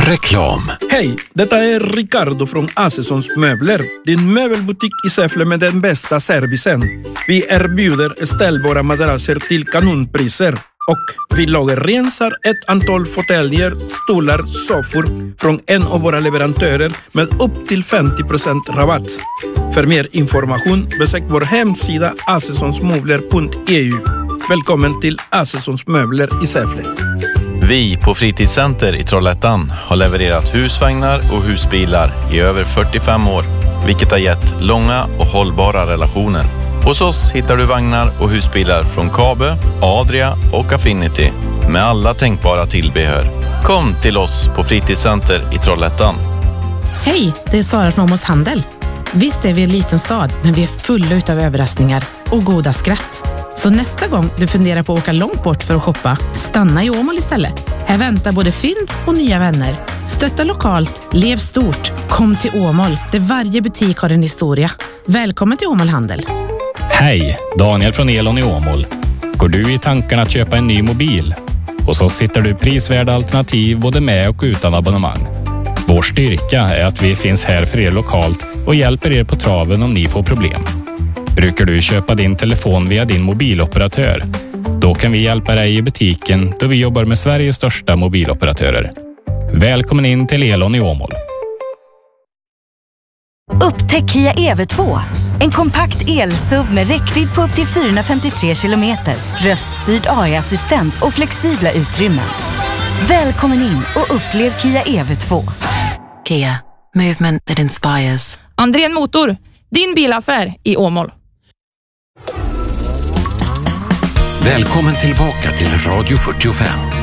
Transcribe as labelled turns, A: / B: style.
A: Reklam.
B: Hej, detta är Ricardo från Asesons Möbler. Din möbelbutik i Säffle med den bästa servicen. Vi erbjuder ställbara madrasser till kanonpriser. Och vi lagerrensar ett antal fåtöljer, stolar, soffor från en av våra leverantörer med upp till 50% rabatt. För mer information besök vår hemsida asesonsmöbler.eu. Välkommen till Asesons Möbler i Säffle.
C: Vi på Fritidscenter i Trollhättan har levererat husvagnar och husbilar i över 45 år, vilket har gett långa och hållbara relationer. Hos oss hittar du vagnar och husbilar från Kabe, Adria och Affinity med alla tänkbara tillbehör. Kom till oss på Fritidscenter i Trollhättan.
D: Hej, det är Sara från Åmåls Handel. Visst är vi en liten stad, men vi är fulla utav överraskningar och goda skratt. Så nästa gång du funderar på att åka långt bort för att shoppa, stanna i Åmål istället. Här väntar både fynd och nya vänner. Stötta lokalt, lev stort. Kom till Åmål, där varje butik har en historia. Välkommen till Åmål Handel.
E: Hej, Daniel från Elon i Åmål. Går du i tanken att köpa en ny mobil? Och så sitter du prisvärda alternativ både med och utan abonnemang. Vår styrka är att vi finns här för er lokalt och hjälper er på traven om ni får problem. Brukar du köpa din telefon via din mobiloperatör? Då kan vi hjälpa dig i butiken då vi jobbar med Sveriges största mobiloperatörer. Välkommen in till Elon i Åmål.
F: Upptäck Kia EV2. En kompakt el-SUV med räckvidd på upp till 453 kilometer, röststyrd AI-assistent och flexibla utrymmen. Välkommen in och upplev Kia EV2.
G: Kia, movement that inspires.
H: Andrén Motor, din bilaffär i Åmål.
A: Välkommen tillbaka till Radio 45.